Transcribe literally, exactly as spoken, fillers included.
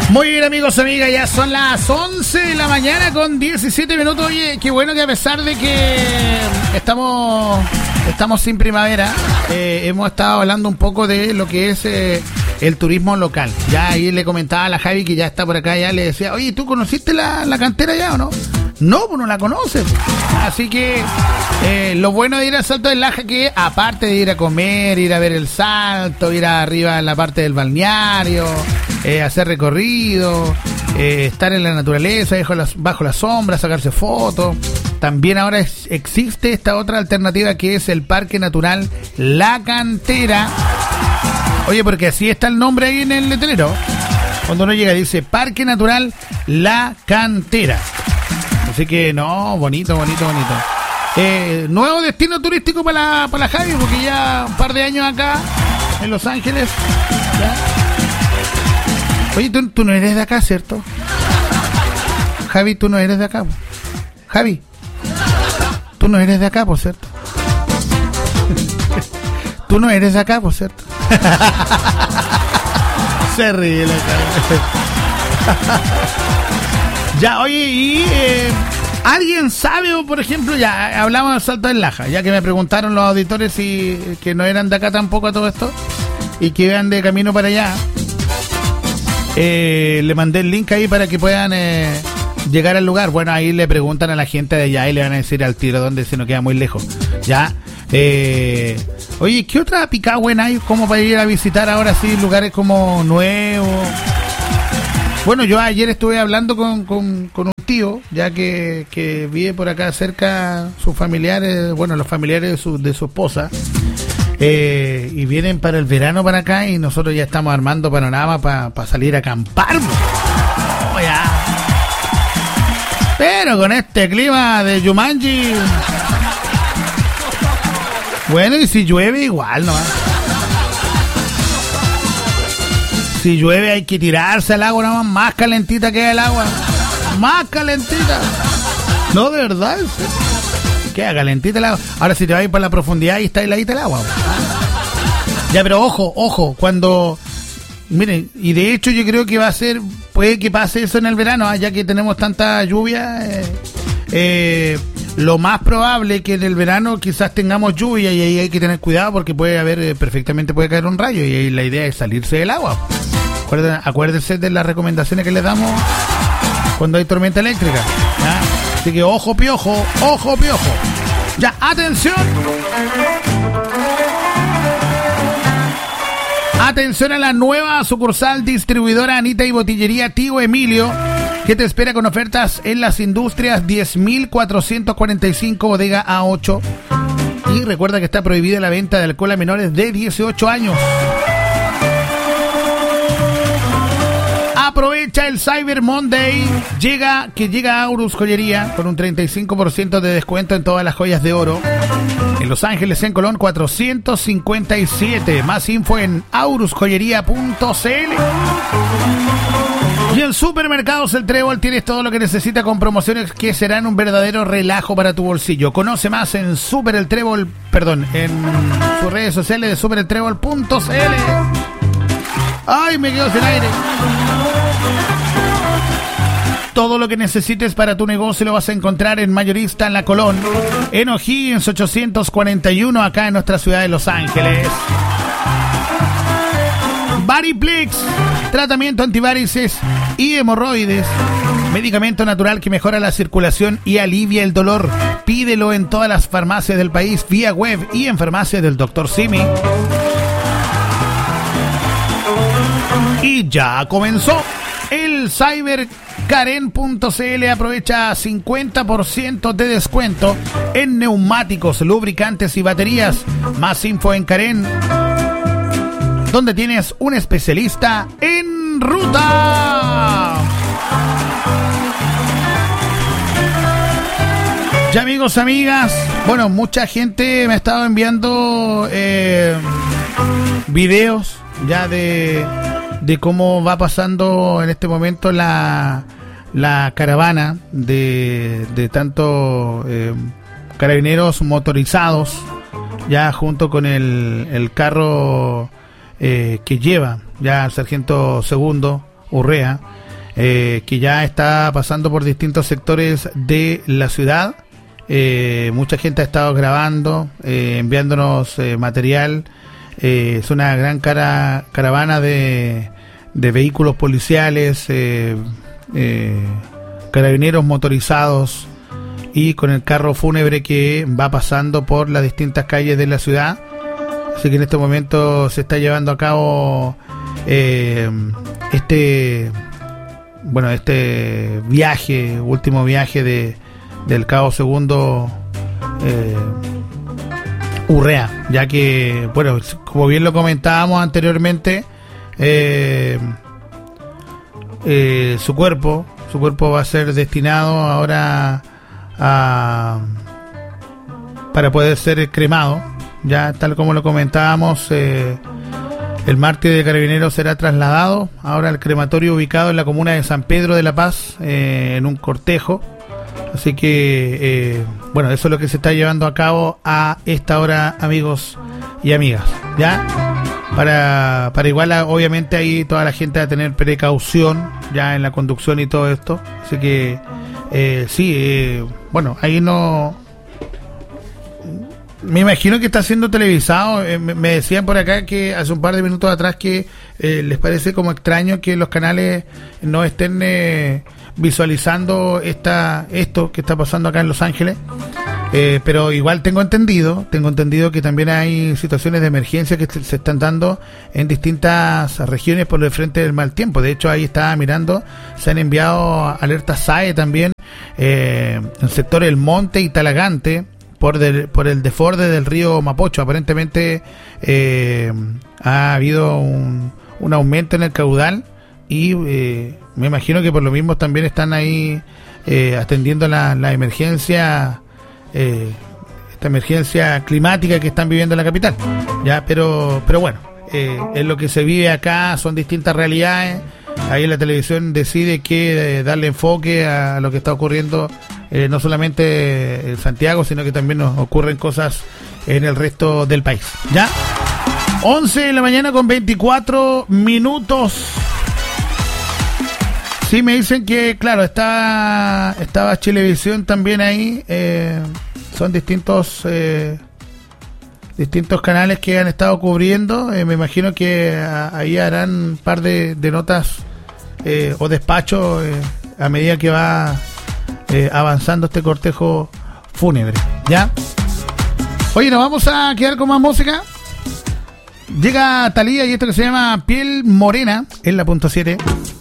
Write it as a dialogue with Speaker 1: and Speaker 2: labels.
Speaker 1: Muy bien, amigos, amigas, ya son las once de la mañana con diecisiete minutos. Oye, qué bueno que a pesar de que estamos estamos sin primavera, eh, hemos estado hablando un poco de lo que es eh, el turismo local. Ya ahí le comentaba a la Javi, que ya está por acá, ya le decía, oye, ¿tú conociste la, la cantera ya o no? No, pues no la conoces. Así que eh, lo bueno de ir al Salto del Laja, que aparte de ir a comer, ir a ver el salto, ir arriba en la parte del balneario, eh, hacer recorrido, eh, estar en la naturaleza, bajo la, bajo la sombra, sacarse fotos. También ahora es, existe esta otra alternativa, que es el Parque Natural La Cantera. Oye, porque así está el nombre ahí en el letrero. Cuando uno llega dice Parque Natural La Cantera. Así que no, bonito, bonito, bonito. Eh, nuevo destino turístico para la, para la Javi, porque ya un par de años acá en Los Ángeles. ¿Ya? Oye, ¿tú, tú no eres de acá, ¿cierto? Javi, tú no eres de acá. Javi, tú no eres de acá, por cierto. Tú no eres de acá, por cierto. Se ríe la cara. Ya, oye, y eh, ¿alguien sabe, o por ejemplo, ya hablamos del Salto del Laja, ya que me preguntaron los auditores si que no eran de acá tampoco a todo esto y que iban de camino para allá? Eh, le mandé el link ahí para que puedan eh, llegar al lugar. Bueno, ahí le preguntan a la gente de allá y le van a decir al tiro dónde, si no queda muy lejos. Ya. Eh, oye, ¿qué otra picahuen hay como para ir a visitar ahora sí lugares como nuevos? Bueno, yo ayer estuve hablando con, con, con un tío, ya que, que vive por acá cerca, sus familiares, bueno, los familiares de su, de su esposa, eh, y vienen para el verano para acá, y nosotros ya estamos armando panorama para pa salir a acampar. Oh, ya. Pero con este clima de Jumanji, bueno, y si llueve igual, ¿no? Si llueve hay que tirarse al agua, nada más, más calentita que el agua. Más calentita. No, de verdad. Queda calentita el agua. Ahora si te vas a ir para la profundidad y está heladita el agua. Ya, pero ojo, ojo, cuando... Miren, y de hecho yo creo que va a ser... Puede que pase eso en el verano, ¿eh? Ya que tenemos tanta lluvia. Eh, eh, lo más probable es que en el verano quizás tengamos lluvia, y ahí hay que tener cuidado, porque puede haber, eh, perfectamente puede caer un rayo, y ahí la idea es salirse del agua. Acuérdense de las recomendaciones que les damos cuando hay tormenta eléctrica, ¿ya? Así que ojo piojo, ojo piojo. Ya, atención. Atención a la nueva sucursal distribuidora Anita y Botillería Tío Emilio, que te espera con ofertas en las Industrias diez mil cuatrocientos cuarenta y cinco, bodega A ocho. Y recuerda que está prohibida la venta de alcohol a menores de dieciocho años. Aprovecha el Cyber Monday. Llega, que llega a Aurus Joyería con un treinta y cinco por ciento de descuento en todas las joyas de oro. En Los Ángeles, en Colón, cuatrocientos cincuenta y siete. Más info en aurus joyería punto c l. Y en Supermercados El Trébol tienes todo lo que necesitas, con promociones que serán un verdadero relajo para tu bolsillo. Conoce más en Super El Trébol, perdón, en sus redes sociales de super el trébol punto c l. ¡Ay, me quedo sin aire! Todo lo que necesites para tu negocio lo vas a encontrar en Mayorista en La Colón, en O'Higgins ochocientos cuarenta y uno, acá en nuestra ciudad de Los Ángeles. Variplex, tratamiento antivarices y hemorroides, medicamento natural que mejora la circulación y alivia el dolor. Pídelo en todas las farmacias del país, vía web y en farmacias del doctor Simi. Y ya comenzó el Cyber Karen punto c l. Aprovecha cincuenta por ciento de descuento en neumáticos, lubricantes y baterías. Más info en Karen, donde tienes un especialista en ruta. Ya, amigos, amigas, bueno, mucha gente me ha estado enviando eh, videos ya de, de cómo va pasando en este momento la, la caravana de, de tanto eh, carabineros motorizados, ya junto con el, el carro eh, que lleva ya al sargento segundo Urrea, eh, que ya está pasando por distintos sectores de la ciudad. Eh, mucha gente ha estado grabando, eh, enviándonos eh, material. Eh, es una gran cara, caravana de, de vehículos policiales, eh, eh, carabineros motorizados y con el carro fúnebre que va pasando por las distintas calles de la ciudad. Así que en este momento se está llevando a cabo eh, este bueno este viaje, último viaje de del cabo segundo eh, Urrea, ya que, bueno, como bien lo comentábamos anteriormente, eh, eh, su cuerpo, su cuerpo va a ser destinado ahora a, para poder ser cremado, ya tal como lo comentábamos, eh, el mártir de Carabineros será trasladado ahora al crematorio ubicado en la comuna de San Pedro de la Paz, eh, en un cortejo. Así que, eh, bueno, eso es lo que se está llevando a cabo a esta hora, amigos y amigas, ¿ya? Para, para igual, obviamente, ahí toda la gente va a tener precaución ya en la conducción y todo esto. Así que, eh, sí, eh, bueno, ahí no... Me imagino que está siendo televisado. Eh, me, me decían por acá que hace un par de minutos atrás que eh, les parece como extraño que los canales no estén... Eh, visualizando esta esto que está pasando acá en Los Ángeles, eh, pero igual tengo entendido tengo entendido que también hay situaciones de emergencia que se están dando en distintas regiones por el frente del mal tiempo. De hecho, ahí estaba mirando, se han enviado alertas S A E también eh, en el sector El Monte y Talagante por, del, por el desborde del río Mapocho. Aparentemente eh, ha habido un, un aumento en el caudal y eh, me imagino que por lo mismo también están ahí eh, atendiendo la, la emergencia, eh, esta emergencia climática que están viviendo en la capital. Ya, pero, pero bueno, eh, es lo que se vive acá, son distintas realidades. Ahí la televisión decide que eh, darle enfoque a lo que está ocurriendo, eh, no solamente en Santiago, sino que también nos ocurren cosas en el resto del país. Ya, once de la mañana con veinticuatro minutos. Sí, me dicen que, claro, está estaba Chilevisión también ahí. Eh, son distintos eh, distintos canales que han estado cubriendo. Eh, me imagino que a, ahí harán un par de, de notas eh, o despachos eh, a medida que va eh, avanzando este cortejo fúnebre. ¿Ya? Oye, nos vamos a quedar con más música. Llega Thalía y esto que se llama Piel Morena en la punto siete.